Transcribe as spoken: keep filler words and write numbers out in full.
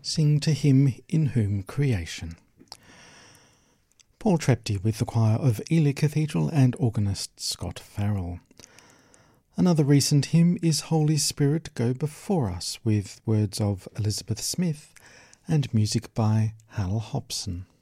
Sing to him in whom creation. Paul Trepty with the choir of Ely Cathedral and organist Scott Farrell. Another recent hymn is Holy Spirit Go Before Us, with words of Elizabeth Smith and music by Hal Hobson.